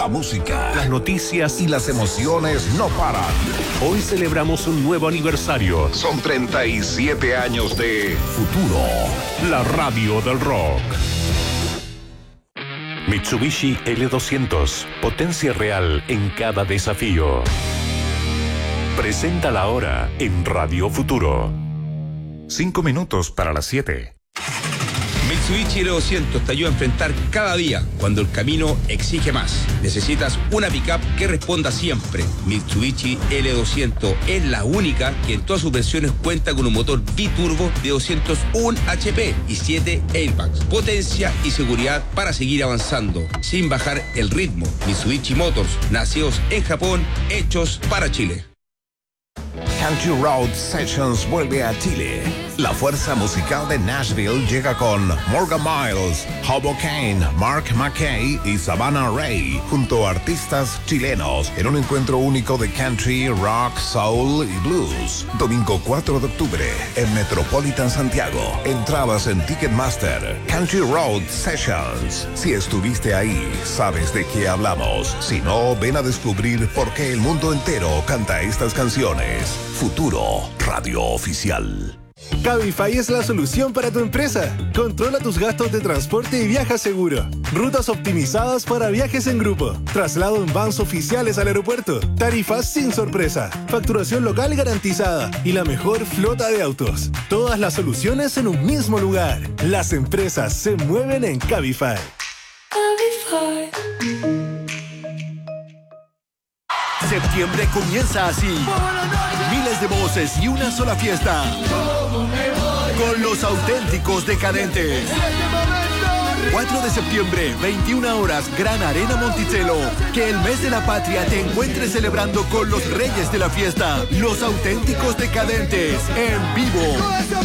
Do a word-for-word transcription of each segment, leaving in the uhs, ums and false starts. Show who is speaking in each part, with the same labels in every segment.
Speaker 1: La música,
Speaker 2: las noticias
Speaker 1: y las emociones no paran.
Speaker 2: Hoy celebramos un nuevo aniversario.
Speaker 1: Son treinta y siete años de Futuro,
Speaker 2: la radio del rock. Mitsubishi L doscientos, potencia real en cada desafío. Presenta la hora en Radio Futuro.
Speaker 3: Cinco minutos para las siete.
Speaker 4: Mitsubishi L doscientos te ayuda a enfrentar cada día cuando el camino exige más. Necesitas una pickup que responda siempre. Mitsubishi L doscientos es la única que en todas sus versiones cuenta con un motor biturbo de doscientos uno H P y siete airbags. Potencia y seguridad para seguir avanzando sin bajar el ritmo. Mitsubishi Motors, nacidos en Japón, hechos para Chile.
Speaker 1: Country Road Sessions vuelve a Chile. La fuerza musical de Nashville llega con Morgan Miles, Hobo Kane, Mark McKay y Savannah Ray, junto a artistas chilenos, en un encuentro único de country, rock, soul y blues. Domingo cuatro de octubre, en Metropolitan Santiago. Entradas en Ticketmaster. Country Road Sessions. Si estuviste ahí, sabes de qué hablamos. Si no, ven a descubrir por qué el mundo entero canta estas canciones. Futuro, radio oficial.
Speaker 5: Cabify es la solución para tu empresa. Controla tus gastos de transporte y viaja seguro. Rutas optimizadas para viajes en grupo. Traslado en vans oficiales al aeropuerto. Tarifas sin sorpresa. Facturación local garantizada. Y la mejor flota de autos. Todas las soluciones en un mismo lugar. Las empresas se mueven en Cabify.
Speaker 6: Cabify.
Speaker 7: Septiembre comienza así. Miles de voces y una sola fiesta. Con los auténticos decadentes. cuatro de septiembre, veintiuna horas, Gran Arena Monticello. Que el mes de la patria te encuentres celebrando con los reyes de la fiesta. Los auténticos decadentes, en vivo.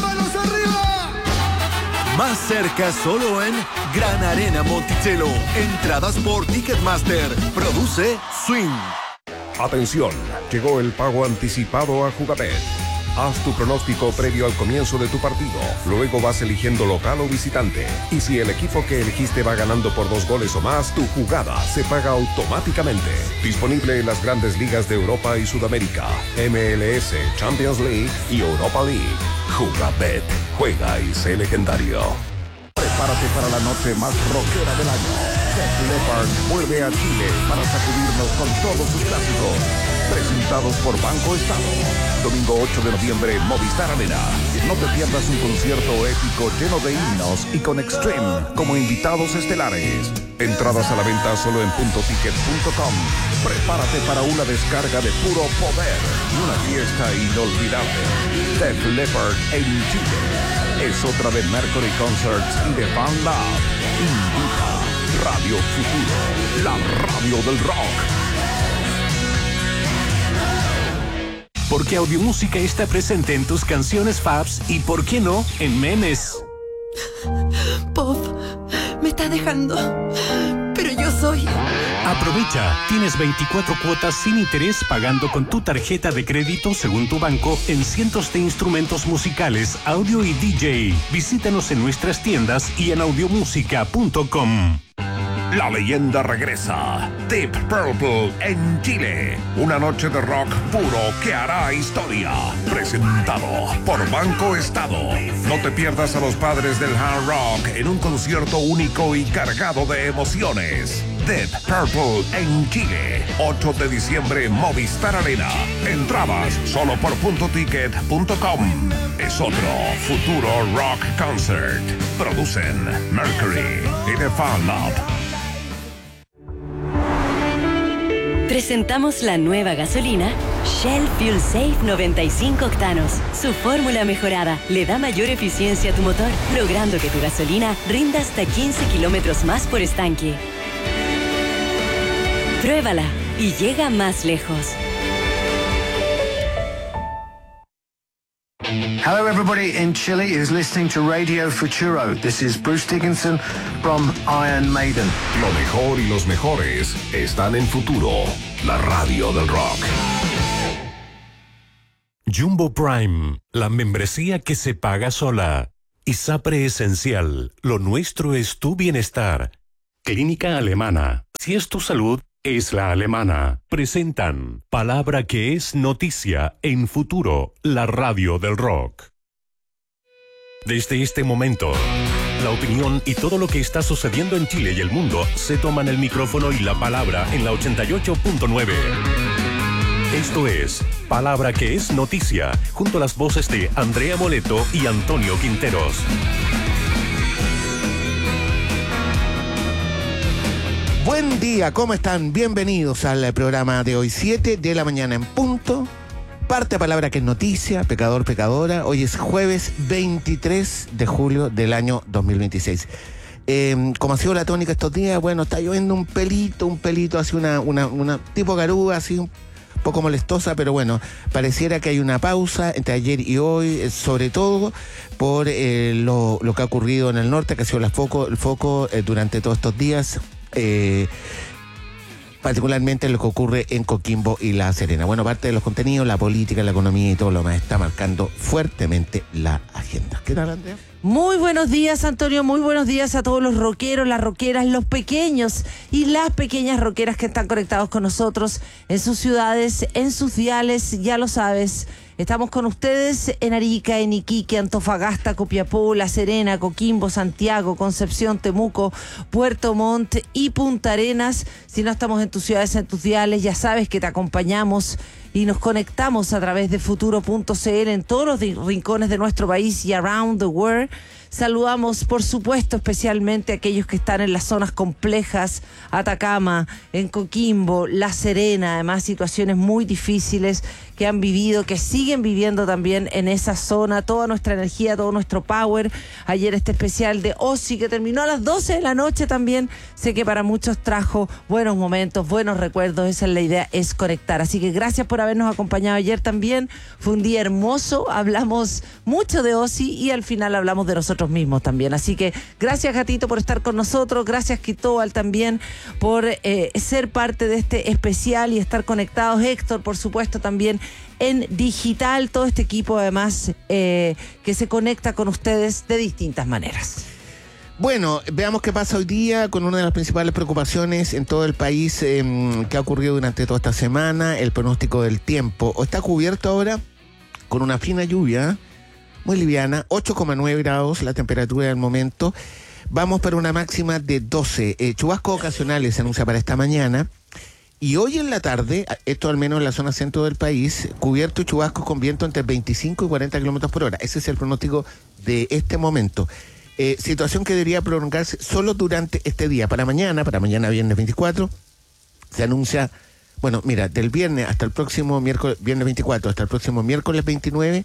Speaker 7: Más cerca solo en Gran Arena Monticello. Entradas por Ticketmaster. Produce Swing.
Speaker 8: Atención, llegó el pago anticipado a Jugabet. Haz tu pronóstico previo al comienzo de tu partido. Luego vas eligiendo local o visitante. Y si el equipo que elegiste va ganando por dos goles o más, tu jugada se paga automáticamente. Disponible en las grandes ligas de Europa y Sudamérica, M L S, Champions League y Europa League. Jugabet. Juega y sé legendario.
Speaker 1: Prepárate para la noche más rockera del año. Def Leppard vuelve a Chile para sacudirnos con todos sus clásicos. Presentados por Banco Estado. Domingo ocho de noviembre, Movistar Arena. No te pierdas un concierto épico lleno de himnos y con Extreme como invitados estelares. Entradas a la venta solo en punto ticket punto com. Prepárate para una descarga de puro poder y una fiesta inolvidable. Def Leppard en Chile. Es otra de Mercury Concerts y de Fan Lab. Invita Radio Futuro, la radio del rock.
Speaker 2: Porque Audiomúsica está presente en tus canciones faves y, ¿por qué no?, en memes.
Speaker 6: Pop, me está dejando. Pero yo soy...
Speaker 2: Aprovecha, tienes veinticuatro cuotas sin interés pagando con tu tarjeta de crédito según tu banco en cientos de instrumentos musicales, audio y D J. Visítanos en nuestras tiendas y en audiomúsica punto com.
Speaker 1: La leyenda regresa. Deep Purple en Chile. Una noche de rock puro que hará historia. Presentado por Banco Estado. No te pierdas a los padres del hard rock en un concierto único y cargado de emociones. Deep Purple en Chile. ocho de diciembre, Movistar Arena. Entradas solo por punto ticket punto com. Es otro Futuro Rock Concert. Producen Mercury y The Fan Lab.
Speaker 9: Presentamos la nueva gasolina Shell Fuel Safe noventa y cinco octanos. Su fórmula mejorada le da mayor eficiencia a tu motor, logrando que tu gasolina rinda hasta quince kilómetros más por estanque. Pruébala y llega más lejos.
Speaker 10: Hello, everybody in Chile is listening to Radio Futuro. This is Bruce Dickinson from Iron Maiden.
Speaker 1: Lo mejor y los mejores están en Futuro, la radio del rock.
Speaker 2: Jumbo Prime, la membresía que se paga sola. ISAPRE Esencial, lo nuestro es tu bienestar. Clínica Alemana, si es tu salud, es la alemana. Presentan Palabra que es noticia en Futuro, la radio del rock. Desde este momento, la opinión y todo lo que está sucediendo en Chile y el mundo se toman el micrófono y la palabra en la ochenta y ocho punto nueve. Esto es Palabra que es noticia, junto a las voces de Andrea Moleto y Antonio Quinteros.
Speaker 11: Buen día, ¿cómo están? Bienvenidos al programa de hoy, siete de la mañana en punto. Parte Palabra que es noticia, pecador, pecadora. Hoy es jueves veintitrés de julio del año dos mil veintiséis. Eh, como ha sido la tónica estos días, bueno, está lloviendo un pelito, un pelito, así una, una, una tipo garúa, así un poco molestosa, pero bueno, pareciera que hay una pausa entre ayer y hoy, sobre todo por eh, lo, lo que ha ocurrido en el norte, que ha sido la foco, el foco eh, durante todos estos días. Eh, particularmente lo que ocurre en Coquimbo y La Serena. Bueno, parte de los contenidos, la política, la economía y todo lo más está marcando fuertemente la agenda. ¿Qué tal, Andrea?
Speaker 12: Muy buenos días, Antonio, muy buenos días a todos los rockeros, las rockeras, los pequeños y las pequeñas rockeras que están conectados con nosotros en sus ciudades, en sus diales, ya lo sabes. Estamos con ustedes en Arica, en Iquique, Antofagasta, Copiapó, La Serena, Coquimbo, Santiago, Concepción, Temuco, Puerto Montt y Punta Arenas. Si no estamos en tus ciudades, en tus diales, ya sabes que te acompañamos y nos conectamos a través de futuro punto c l en todos los rincones de nuestro país y around the world. Saludamos, por supuesto, especialmente a aquellos que están en las zonas complejas, Atacama, en Coquimbo, La Serena, además situaciones muy difíciles que han vivido, que siguen viviendo también en esa zona. Toda nuestra energía, todo nuestro power. Ayer este especial de Ozzy que terminó a las doce de la noche también, sé que para muchos trajo buenos momentos, buenos recuerdos. Esa es la idea, es conectar. Así que gracias por habernos acompañado ayer también. Fue un día hermoso, hablamos mucho de Ozzy y al final hablamos de nosotros mismos también. Así que gracias, Gatito, por estar con nosotros. Gracias, Quitoal, también por eh, ser parte de este especial y estar conectados. Héctor, por supuesto, también en digital. Todo este equipo, además, eh, que se conecta con ustedes de distintas maneras.
Speaker 11: Bueno, veamos qué pasa hoy día con una de las principales preocupaciones en todo el país eh, que ha ocurrido durante toda esta semana, el pronóstico del tiempo. Está cubierto ahora con una fina lluvia muy liviana, ocho coma nueve grados la temperatura del momento. Vamos para una máxima de doce. Eh, chubascos ocasionales se anuncia para esta mañana. Y hoy en la tarde, esto al menos en la zona centro del país, cubierto y chubascos con viento entre veinticinco y cuarenta kilómetros por hora. Ese es el pronóstico de este momento. Eh, situación que debería prolongarse solo durante este día. Para mañana, para mañana viernes veinticuatro, se anuncia, bueno, mira, del viernes hasta el próximo miércoles, viernes veinticuatro hasta el próximo miércoles veintinueve,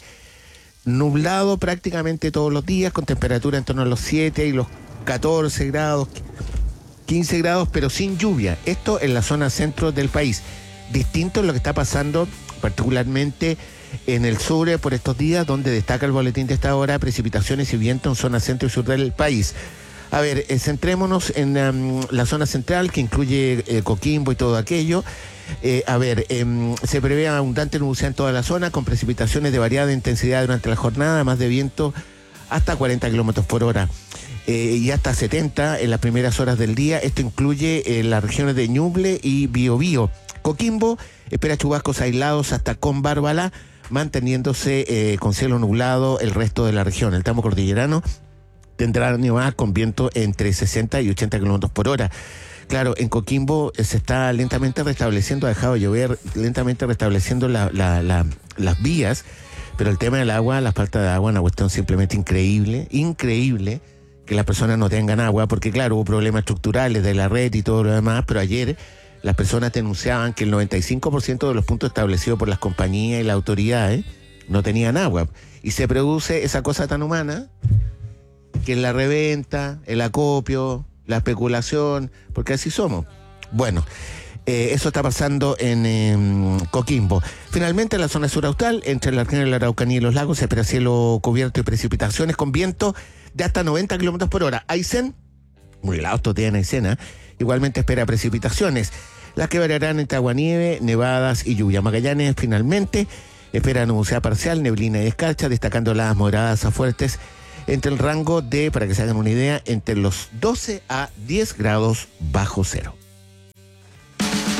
Speaker 11: nublado prácticamente todos los días, con temperatura en torno a los siete y los catorce grados, quince grados, pero sin lluvia. Esto en la zona centro del país. Distinto es lo que está pasando particularmente en el sur por estos días, donde destaca el boletín de esta hora, precipitaciones y viento en zona centro y sur del país. A ver, eh, centrémonos en um, la zona central, que incluye eh, Coquimbo y todo aquello. Eh, a ver, eh, se prevé abundante nubosidad en toda la zona, con precipitaciones de variada intensidad durante la jornada, más de viento hasta cuarenta kilómetros por hora. Eh, y hasta setenta en las primeras horas del día. Esto incluye eh, las regiones de Ñuble y Biobío. Coquimbo espera chubascos aislados hasta con Bárbara, manteniéndose eh, con cielo nublado el resto de la región. El tramo cordillerano tendrá nevadas con viento entre sesenta y ochenta kilómetros por hora. Claro, en Coquimbo eh, se está lentamente restableciendo, ha dejado de llover, lentamente restableciendo la, la, la, las vías, pero el tema del agua, la falta de agua, es una cuestión simplemente increíble, increíble que las personas no tengan agua, porque claro, hubo problemas estructurales de la red y todo lo demás, pero ayer las personas denunciaban que el noventa y cinco por ciento de los puntos establecidos por las compañías y las autoridades no tenían agua. Y se produce esa cosa tan humana, que es la reventa, el acopio, la especulación, porque así somos. Bueno, eh, eso está pasando en eh, Coquimbo. Finalmente, en la zona sur austral, entre la región de la Araucanía y los lagos, se espera cielo cubierto y precipitaciones con viento de hasta noventa kilómetros por hora. Aysén, muy helado estos días en Aysén, ¿eh? Igualmente espera precipitaciones, las que variarán entre aguanieve, nevadas y lluvia. Magallanes, finalmente, espera nubosidad parcial, neblina y escarcha, destacando las moderadas a fuertes entre el rango de, para que se hagan una idea, entre los doce a diez grados bajo cero.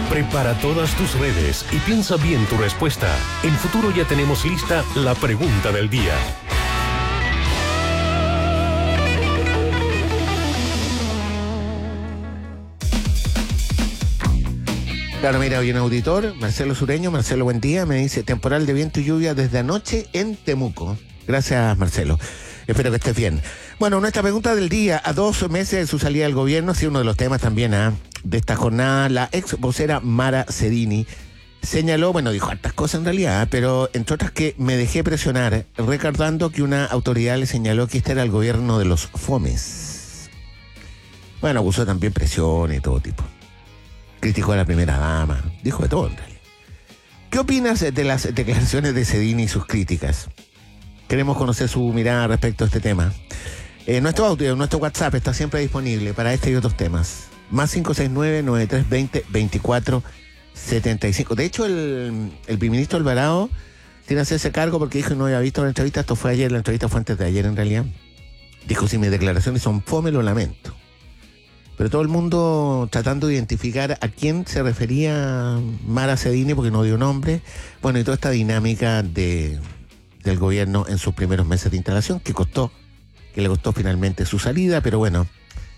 Speaker 2: Prepara todas tus redes y piensa bien tu respuesta. En Futuro ya tenemos lista la pregunta del día.
Speaker 11: Claro, mira, hoy un auditor, Marcelo Sureño. Marcelo, buen día. Me dice, temporal de viento y lluvia desde anoche en Temuco. Gracias, Marcelo. Espero que estés bien. Bueno, nuestra pregunta del día, a dos meses de su salida del gobierno, sí, uno de los temas también ¿eh? de esta jornada, la ex vocera Mara Cedini señaló, bueno, dijo hartas cosas en realidad, ¿eh? pero entre otras que me dejé presionar, recordando que una autoridad le señaló que este era el gobierno de los fomes. Bueno, acusó también presión y todo tipo. Criticó a la primera dama, dijo de todo en realidad. ¿Qué opinas de las declaraciones de Cedini y sus críticas? Queremos conocer su mirada respecto a este tema. Eh, nuestro audio, nuestro WhatsApp está siempre disponible para este y otros temas. Más cinco seis nueve, nueve tres dos cero, veinticuatro setenta y cinco. De hecho, el, el ministro Alvarado tiene que hacerse cargo porque dijo que no había visto la entrevista. Esto fue ayer, la entrevista fue antes de ayer en realidad. Dijo, si mis declaraciones son fome, lo lamento. Pero todo el mundo tratando de identificar a quién se refería Mara Cedini, porque no dio nombre. Bueno, y toda esta dinámica de... del gobierno en sus primeros meses de instalación, que costó, que le costó finalmente su salida, pero bueno,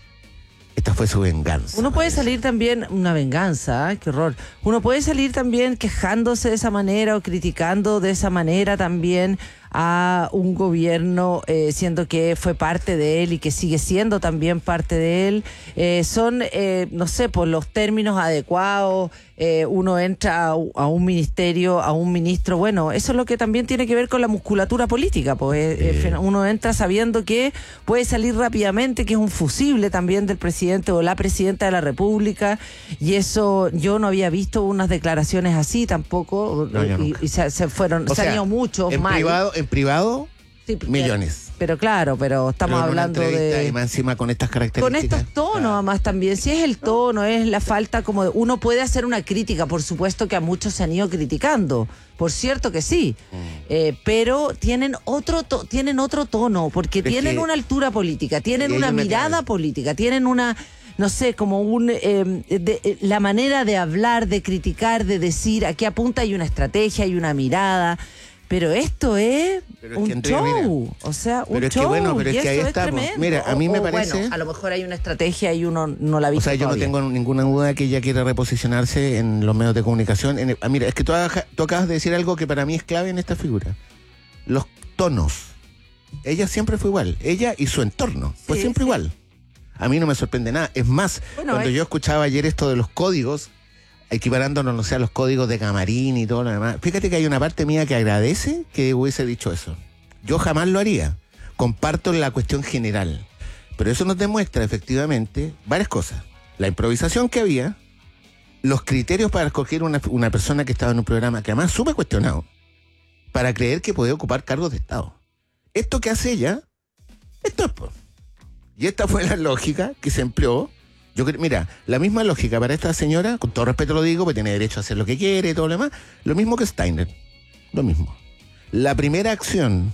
Speaker 11: esta fue su venganza.
Speaker 12: Uno puede salir también, una venganza, ¿eh? Qué horror. Uno puede salir también quejándose de esa manera o criticando de esa manera también a un gobierno, eh, siendo que fue parte de él y que sigue siendo también parte de él. Eh, son, eh, no sé, por los términos adecuados, eh, uno entra a, a un ministerio, a un ministro, bueno, eso es lo que también tiene que ver con la musculatura política, pues eh, eh. uno entra sabiendo que puede salir rápidamente, que es un fusible también del presidente o la presidenta de la República, y eso yo no había visto unas declaraciones así tampoco,
Speaker 11: no,
Speaker 12: y, y se, se fueron,
Speaker 11: o
Speaker 12: se
Speaker 11: sea,
Speaker 12: han ido muchos
Speaker 11: en
Speaker 12: mal.
Speaker 11: Privado, en privado, sí, millones.
Speaker 12: Pero claro, pero estamos
Speaker 11: pero
Speaker 12: hablando de...
Speaker 11: Y más encima con estas características.
Speaker 12: Con estos tonos, claro. Además también. Si es el tono, es la falta como de... Uno puede hacer una crítica, por supuesto que a muchos se han ido criticando. Por cierto que sí. Mm. Eh, pero tienen otro, to, tienen otro tono, porque pero tienen una altura política, tienen una mirada política, tienen una... no sé, como un eh, de, la manera de hablar, de criticar, de decir, a qué apunta, hay una estrategia, hay una mirada... Pero esto es, pero es un Andrea, show, mira, o sea, un
Speaker 11: pero es
Speaker 12: show.
Speaker 11: Que bueno, pero
Speaker 12: y
Speaker 11: es que ahí
Speaker 12: eso
Speaker 11: estamos.
Speaker 12: Es
Speaker 11: mira, a mí
Speaker 12: o,
Speaker 11: me
Speaker 12: o
Speaker 11: parece...
Speaker 12: Bueno, a lo mejor hay una estrategia y uno no la ha visto.
Speaker 11: O sea, yo
Speaker 12: todavía.
Speaker 11: no tengo ninguna duda que ella quiere reposicionarse en los medios de comunicación. En el, ah, mira, es que tú, tú acabas de decir algo que para mí es clave en esta figura. Los tonos. Ella siempre fue igual. Ella y su entorno. Fue sí, siempre sí. igual. A mí no me sorprende nada. Es más, bueno, cuando es... yo escuchaba ayer esto de los códigos, equiparándonos, no sé, a los códigos de camarín y todo lo demás. Fíjate que hay una parte mía que agradece que hubiese dicho eso. Yo jamás lo haría. Comparto la cuestión general. Pero eso nos demuestra efectivamente varias cosas. La improvisación que había, los criterios para escoger una, una persona que estaba en un programa que además súper cuestionado, para creer que podía ocupar cargos de Estado. Esto que hace ella, esto es... Pues. Y esta fue la lógica que se empleó. Yo creo, mira, la misma lógica para esta señora, con todo respeto lo digo, porque tiene derecho a hacer lo que quiere y todo lo demás, lo mismo que Steiner, lo mismo. La primera acción,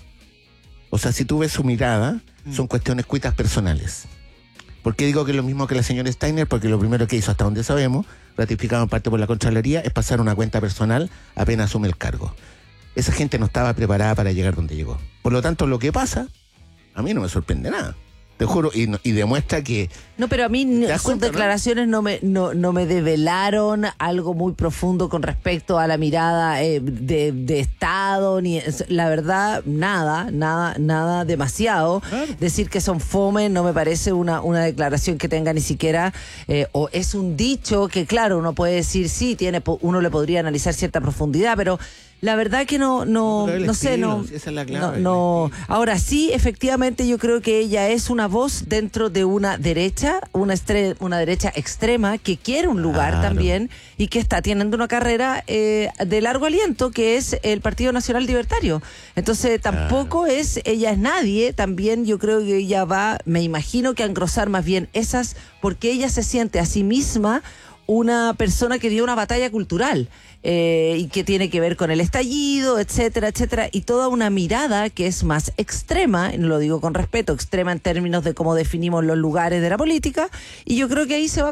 Speaker 11: o sea, si tú ves su mirada, son cuestiones cuitas personales. ¿Por qué digo que es lo mismo que la señora Steiner? Porque lo primero que hizo, hasta donde sabemos, ratificado en parte por la Contraloría, es pasar una cuenta personal apenas asume el cargo. Esa gente no estaba preparada para llegar donde llegó. Por lo tanto, lo que pasa, a mí no me sorprende nada. Te juro, y, y demuestra que...
Speaker 12: No, pero a mí sus cuenta, declaraciones ¿no? No, me, no, no me develaron algo muy profundo con respecto a la mirada eh, de, de Estado, ni la verdad, nada, nada, nada demasiado. Claro. Decir que son fome no me parece una, una declaración que tenga ni siquiera, eh, o es un dicho que claro, uno puede decir, sí, tiene, uno le podría analizar cierta profundidad, pero... La verdad que no, no, no, no sé, no,
Speaker 11: esa es la clave,
Speaker 12: no, no. Ahora sí, efectivamente, yo creo que ella es una voz dentro de una derecha, una estre- una derecha extrema que quiere un lugar claro. también y que está teniendo una carrera eh, de largo aliento, que es el Partido Nacional Libertario. Entonces, tampoco claro. es, ella es nadie. También yo creo que ella va, me imagino que a engrosar más bien esas, porque ella se siente a sí misma una persona que dio una batalla cultural eh, y que tiene que ver con el estallido, etcétera, etcétera, y toda una mirada que es más extrema, lo digo con respeto, extrema en términos de cómo definimos los lugares de la política, y yo creo que ahí se va